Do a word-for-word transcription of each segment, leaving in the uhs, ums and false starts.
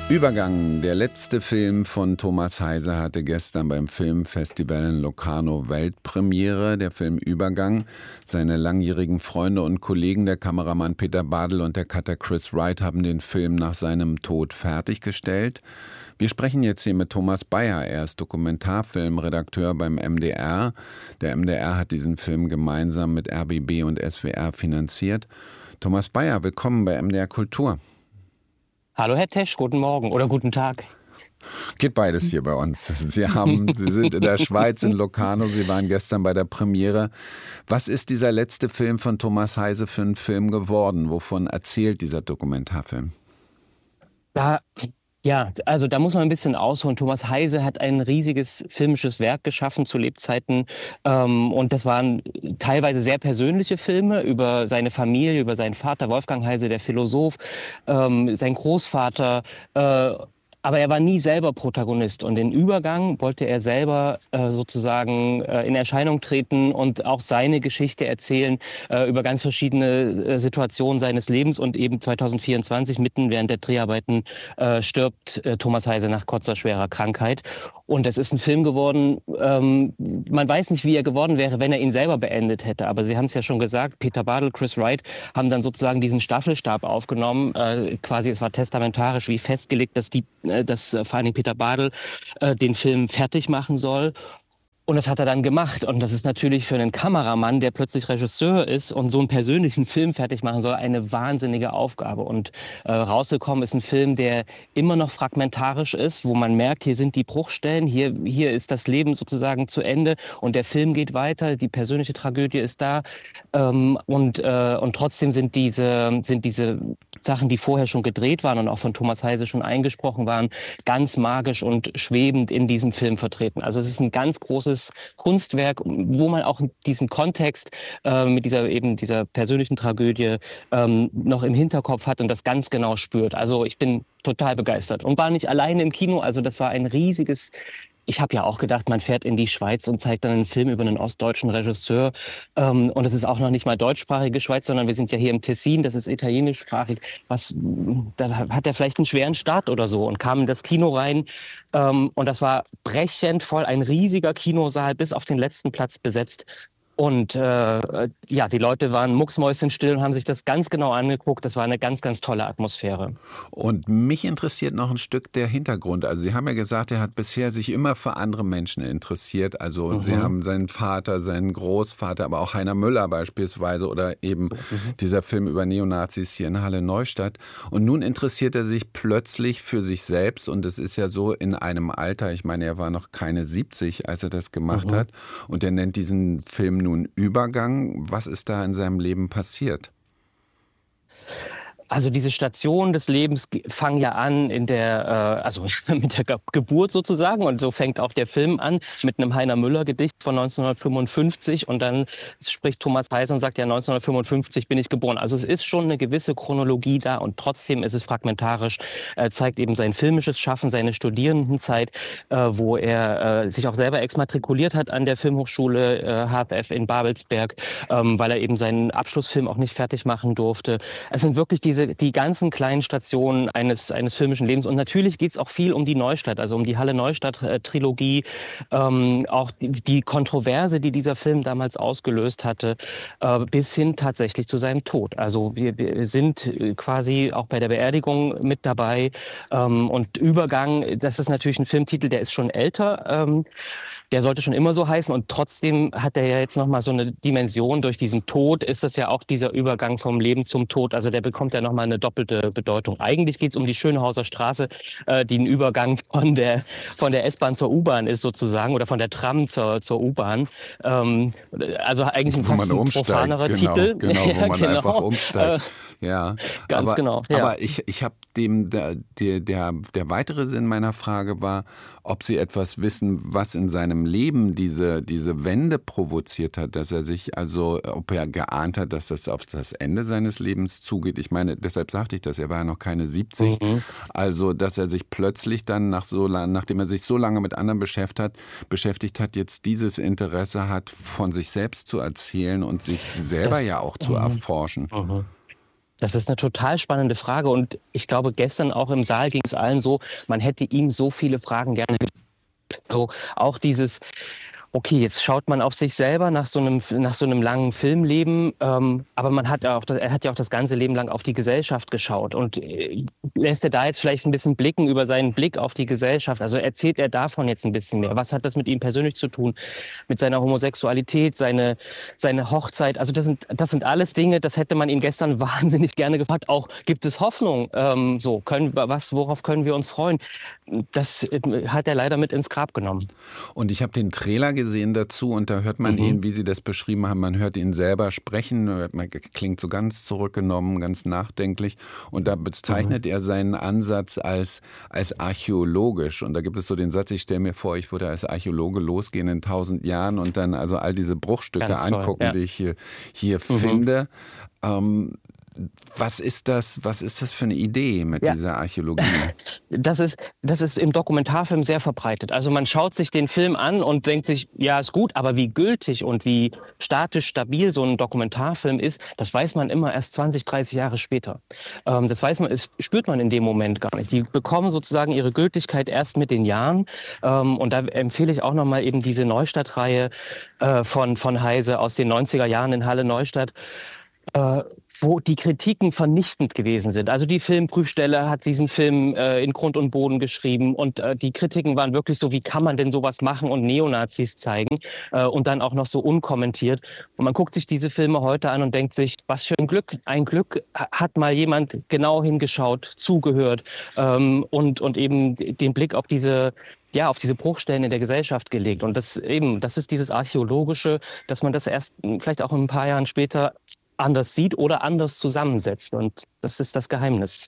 Übergang, der letzte Film von Thomas Heise hatte gestern beim Filmfestival in Locarno Weltpremiere. Der Film Übergang. Seine langjährigen Freunde und Kollegen, der Kameramann Peter Badl und der Cutter Chris Wright, haben den Film nach seinem Tod fertiggestellt. Wir sprechen jetzt hier mit Thomas Beyer. Er ist Dokumentarfilmredakteur beim M D R. Der M D R hat diesen Film gemeinsam mit R B B und S W R finanziert. Thomas Beyer, willkommen bei M D R Kultur. Hallo Herr Tesch, guten Morgen oder guten Tag. Geht beides hier bei uns. Sie haben, Sie sind in der Schweiz, in Locarno, Sie waren gestern bei der Premiere. Was ist dieser letzte Film von Thomas Heise für ein Film geworden? Wovon erzählt dieser Dokumentarfilm? Da, ja, also da muss man ein bisschen ausholen. Thomas Heise hat ein riesiges filmisches Werk geschaffen zu Lebzeiten ähm, und das waren teilweise sehr persönliche Filme über seine Familie, über seinen Vater Wolfgang Heise, der Philosoph, ähm, sein Großvater, äh, aber er war nie selber Protagonist und den Übergang wollte er selber äh, sozusagen äh, in Erscheinung treten und auch seine Geschichte erzählen äh, über ganz verschiedene äh, Situationen seines Lebens. Und eben zwanzig vierundzwanzig, mitten während der Dreharbeiten, äh, stirbt äh, Thomas Heise nach kurzer, schwerer Krankheit. Und es ist ein Film geworden, ähm, man weiß nicht, wie er geworden wäre, wenn er ihn selber beendet hätte. Aber Sie haben es ja schon gesagt, Peter Badl, Chris Wright haben dann sozusagen diesen Staffelstab aufgenommen. Äh, quasi, es war testamentarisch wie festgelegt, dass, die, äh, dass äh, vor allem Peter Badl äh, den Film fertig machen soll. Und das hat er dann gemacht. Und das ist natürlich für einen Kameramann, der plötzlich Regisseur ist und so einen persönlichen Film fertig machen soll, eine wahnsinnige Aufgabe. Und äh, rausgekommen ist ein Film, der immer noch fragmentarisch ist, wo man merkt, hier sind die Bruchstellen, hier, hier ist das Leben sozusagen zu Ende und der Film geht weiter, die persönliche Tragödie ist da. Ähm, und, äh, und trotzdem sind diese, sind diese Sachen, die vorher schon gedreht waren und auch von Thomas Heise schon eingesprochen waren, ganz magisch und schwebend in diesem Film vertreten. Also es ist ein ganz großes Kunstwerk, wo man auch diesen Kontext äh, mit dieser eben dieser persönlichen Tragödie ähm, noch im Hinterkopf hat und das ganz genau spürt. Also ich bin total begeistert und war nicht alleine im Kino. Also das war ein riesiges. Ich habe ja auch gedacht, man fährt in die Schweiz und zeigt dann einen Film über einen ostdeutschen Regisseur. Ähm, und es ist auch noch nicht mal deutschsprachige Schweiz, sondern wir sind ja hier im Tessin, das ist italienischsprachig. Was, da hat er vielleicht einen schweren Start oder so und kam in das Kino rein. Ähm, und das war brechend voll, ein riesiger Kinosaal, bis auf den letzten Platz besetzt. Und äh, ja, die Leute waren mucksmäuschenstill und haben sich das ganz genau angeguckt. Das war eine ganz, ganz tolle Atmosphäre. Und mich interessiert noch ein Stück der Hintergrund. Also Sie haben ja gesagt, er hat bisher sich immer für andere Menschen interessiert. Also mhm. Sie haben seinen Vater, seinen Großvater, aber auch Heiner Müller beispielsweise oder eben mhm. dieser Film über Neonazis hier in Halle Neustadt. Und nun interessiert er sich plötzlich für sich selbst. Und es ist ja so in einem Alter, ich meine, er war noch keine siebzig, als er das gemacht mhm. hat. Und er nennt diesen Film nun Übergang. Was ist da in seinem Leben passiert? Also diese Stationen des Lebens fangen ja an in der, äh, also mit der Ge- Geburt sozusagen, und so fängt auch der Film an mit einem Heiner Müller Gedicht von neunzehnhundertfünfundfünfzig und dann spricht Thomas Heise und sagt, ja, neunzehnhundertfünfundfünfzig bin ich geboren. Also es ist schon eine gewisse Chronologie da und trotzdem ist es fragmentarisch, äh, zeigt eben sein filmisches Schaffen, seine Studierendenzeit, äh, wo er äh, sich auch selber exmatrikuliert hat an der Filmhochschule äh, H F F in Babelsberg, ähm, weil er eben seinen Abschlussfilm auch nicht fertig machen durfte. Es sind wirklich diese die ganzen kleinen Stationen eines, eines filmischen Lebens. Und natürlich geht es auch viel um die Neustadt, also um die Halle-Neustadt-Trilogie, ähm, auch die, die Kontroverse, die dieser Film damals ausgelöst hatte, äh, bis hin tatsächlich zu seinem Tod. Also wir, wir sind quasi auch bei der Beerdigung mit dabei. Ähm, und Übergang, das ist natürlich ein Filmtitel, der ist schon älter. Ähm, Der sollte schon immer so heißen und trotzdem hat er ja jetzt nochmal so eine Dimension. Durch diesen Tod ist das ja auch dieser Übergang vom Leben zum Tod. Also der bekommt ja nochmal eine doppelte Bedeutung. Eigentlich geht es um die Schönhauser Straße, äh, die ein Übergang von der, von der S-Bahn zur U-Bahn ist sozusagen oder von der Tram zur, zur U-Bahn. Ähm, also eigentlich ein fast ein profanerer genau, Titel. Genau, wo ja, man genau. einfach umsteigt. Ja, ganz aber, genau. Ja. Aber ich, ich habe dem, der, der, der weitere Sinn meiner Frage war, ob Sie etwas wissen, was in seinem Leben diese, diese Wende provoziert hat, dass er sich, also ob er geahnt hat, dass das auf das Ende seines Lebens zugeht. Ich meine, deshalb sagte ich das, er war ja noch keine siebzig. Mhm. Also, dass er sich plötzlich dann, nach so lang, nachdem er sich so lange mit anderen beschäftigt hat, beschäftigt hat, jetzt dieses Interesse hat, von sich selbst zu erzählen und sich selber das, ja auch zu mhm. erforschen. Mhm. Das ist eine total spannende Frage und ich glaube, gestern auch im Saal ging es allen so, man hätte ihm so viele Fragen gerne gestellt. So auch dieses, okay, jetzt schaut man auf sich selber nach so einem, nach so einem langen Filmleben, ähm, aber man hat ja auch, er hat ja auch das ganze Leben lang auf die Gesellschaft geschaut und äh, lässt er da jetzt vielleicht ein bisschen blicken über seinen Blick auf die Gesellschaft? Also erzählt er davon jetzt ein bisschen mehr? Was hat das mit ihm persönlich zu tun? Mit seiner Homosexualität, seine, seine Hochzeit? Also das sind, das sind alles Dinge, das hätte man ihn gestern wahnsinnig gerne gefragt. Auch gibt es Hoffnung? Ähm, so, können, was, worauf können wir uns freuen? Das äh, hat er leider mit ins Grab genommen. Und ich habe den Trailer gesehen dazu und da hört man mhm. ihn, wie Sie das beschrieben haben, man hört ihn selber sprechen, man klingt so ganz zurückgenommen, ganz nachdenklich und da bezeichnet mhm. er seinen Ansatz als, als archäologisch und da gibt es so den Satz, ich stelle mir vor, ich würde als Archäologe losgehen in tausend Jahren und dann also all diese Bruchstücke ganz angucken, toll, ja. die ich hier, hier mhm. finde. Ähm, Was ist das, was ist das für eine Idee mit ja. dieser Archäologie? Das ist, das ist im Dokumentarfilm sehr verbreitet. Also man schaut sich den Film an und denkt sich, ja, ist gut, aber wie gültig und wie statisch stabil so ein Dokumentarfilm ist, das weiß man immer erst zwanzig, dreißig Jahre später. Ähm, das weiß man, das spürt man in dem Moment gar nicht. Die bekommen sozusagen ihre Gültigkeit erst mit den Jahren. Ähm, und da empfehle ich auch nochmal eben diese Neustadt-Reihe äh, von, von Heise aus den neunziger Jahren in Halle Neustadt. Äh, wo die Kritiken vernichtend gewesen sind. Also die Filmprüfstelle hat diesen Film äh, in Grund und Boden geschrieben und äh, die Kritiken waren wirklich so, wie kann man denn sowas machen und Neonazis zeigen äh, und dann auch noch so unkommentiert. Und man guckt sich diese Filme heute an und denkt sich, was für ein Glück, ein Glück hat mal jemand genau hingeschaut, zugehört ähm, und, und eben den Blick auf diese ja, auf diese Bruchstellen in der Gesellschaft gelegt. Und das eben, das ist dieses Archäologische, dass man das erst vielleicht auch ein paar Jahren später anders sieht oder anders zusammensetzt. Und das ist das Geheimnis.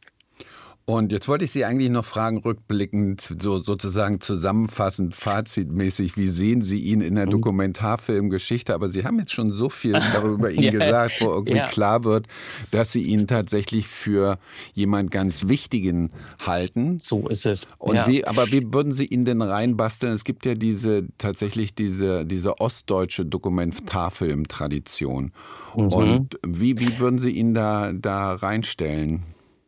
Und jetzt wollte ich Sie eigentlich noch fragen, rückblickend, so sozusagen zusammenfassend, fazitmäßig, wie sehen Sie ihn in der Dokumentarfilmgeschichte? Aber Sie haben jetzt schon so viel darüber ihn yeah. gesagt, wo irgendwie yeah. klar wird, dass Sie ihn tatsächlich für jemand ganz Wichtigen halten. So ist es. Und ja. wie, aber wie würden Sie ihn denn reinbasteln? Es gibt ja diese tatsächlich diese, diese ostdeutsche Dokumentarfilmtradition. Mhm. Und wie, wie würden Sie ihn da, da reinstellen?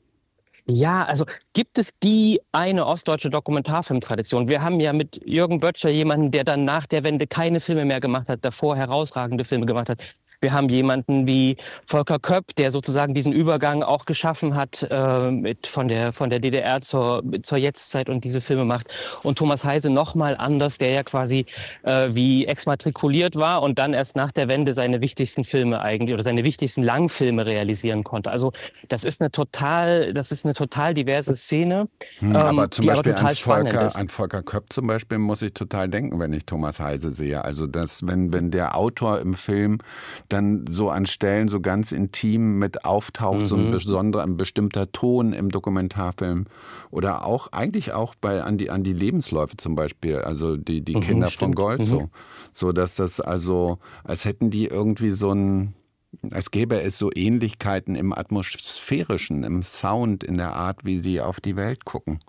Ja, also gibt es die eine ostdeutsche Dokumentarfilmtradition? Wir haben ja mit Jürgen Böttcher jemanden, der dann nach der Wende keine Filme mehr gemacht hat, davor herausragende Filme gemacht hat. Wir haben jemanden wie Volker Köpp, der sozusagen diesen Übergang auch geschaffen hat äh, mit von der von der D D R zur zur Jetztzeit und diese Filme macht. Und Thomas Heise nochmal anders, der ja quasi äh, wie exmatrikuliert war und dann erst nach der Wende seine wichtigsten Filme eigentlich oder seine wichtigsten Langfilme realisieren konnte. Also das ist eine total das ist eine total diverse Szene, hm, aber ähm, zum die Beispiel aber total an Volker, ist. an Volker Köpp zum Beispiel muss ich total denken, wenn ich Thomas Heise sehe. Also dass wenn wenn der Autor im Film dann so an Stellen so ganz intim mit auftaucht, mhm. so ein besonderer, ein bestimmter Ton im Dokumentarfilm oder auch eigentlich auch bei an die, an die Lebensläufe zum Beispiel, also die, die mhm, Kinder stimmt. von Gold, mhm. so, so dass das also, als hätten die irgendwie so ein, als gäbe es so Ähnlichkeiten im Atmosphärischen, im Sound, in der Art, wie sie auf die Welt gucken.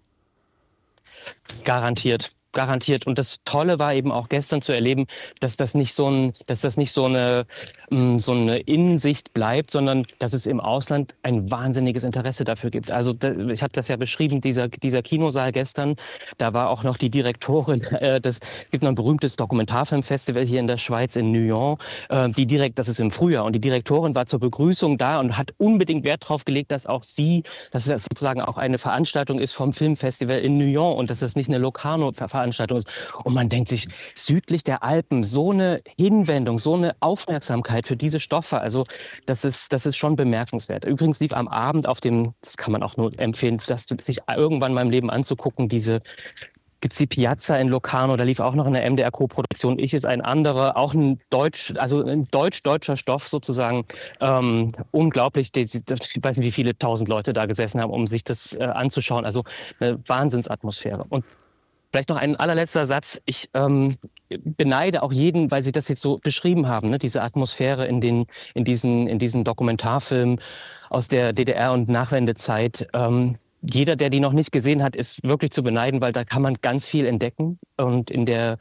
Garantiert. Garantiert. Und das Tolle war eben auch gestern zu erleben, dass das nicht so ein, dass das nicht so eine, so eine Innensicht bleibt, sondern dass es im Ausland ein wahnsinniges Interesse dafür gibt. Also ich habe das ja beschrieben, dieser, dieser Kinosaal gestern, da war auch noch die Direktorin, äh, das gibt noch ein berühmtes Dokumentarfilmfestival hier in der Schweiz, in Nyon, äh, die direkt, das ist im Frühjahr, und die Direktorin war zur Begrüßung da und hat unbedingt Wert darauf gelegt, dass auch sie, dass das sozusagen auch eine Veranstaltung ist vom Filmfestival in Nyon und dass das nicht eine Locarno-Veranstaltung ist. Und man denkt sich, südlich der Alpen, so eine Hinwendung, so eine Aufmerksamkeit für diese Stoffe, also das ist, das ist schon bemerkenswert. Übrigens lief am Abend auf dem, das kann man auch nur empfehlen, das sich irgendwann in meinem Leben anzugucken, diese gibt es die Piazza in Locarno, da lief auch noch eine M D R-Co-Produktion. Ich ist ein anderer, auch ein Deutsch, also ein deutsch-deutscher Stoff sozusagen. Ähm, unglaublich, die, die, ich weiß nicht, wie viele tausend Leute da gesessen haben, um sich das äh, anzuschauen. Also eine Wahnsinnsatmosphäre. Und vielleicht noch ein allerletzter Satz. Ich ähm, beneide auch jeden, weil Sie das jetzt so beschrieben haben, ne? Diese Atmosphäre in, den, in, diesen, in diesen Dokumentarfilmen aus der D D R- und Nachwendezeit. Ähm, jeder, der die noch nicht gesehen hat, ist wirklich zu beneiden, weil da kann man ganz viel entdecken. Und in der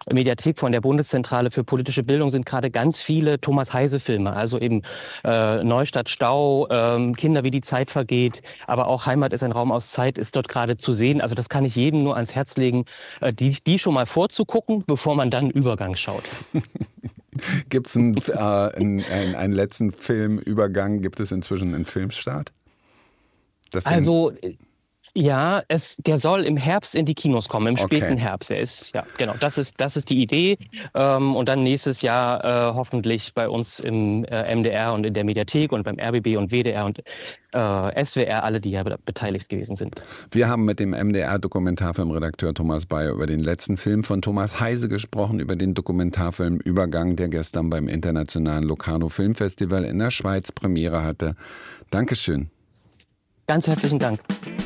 Mediathek von der Bundeszentrale für politische Bildung sind gerade ganz viele Thomas Heise-Filme, also eben äh, Neustadt Stau, ähm, Kinder, wie die Zeit vergeht, aber auch Heimat ist ein Raum aus Zeit ist dort gerade zu sehen. Also das kann ich jedem nur ans Herz legen, äh, die, die schon mal vorzugucken, bevor man dann Übergang schaut. Gibt es einen, äh, einen, einen, einen letzten Filmübergang? Gibt es inzwischen einen Filmstart? Das also ja, es, der soll im Herbst in die Kinos kommen, im Okay. späten Herbst. Er ist, ja, genau, das ist, das ist die Idee. Ähm, und dann nächstes Jahr äh, hoffentlich bei uns im äh, M D R und in der Mediathek und beim R B B und W D R und äh, S W R, alle, die ja beteiligt gewesen sind. Wir haben mit dem M D R-Dokumentarfilmredakteur Thomas Bayer über den letzten Film von Thomas Heise gesprochen, über den Dokumentarfilm Übergang, der gestern beim Internationalen Locarno Filmfestival in der Schweiz Premiere hatte. Dankeschön. Ganz herzlichen Dank.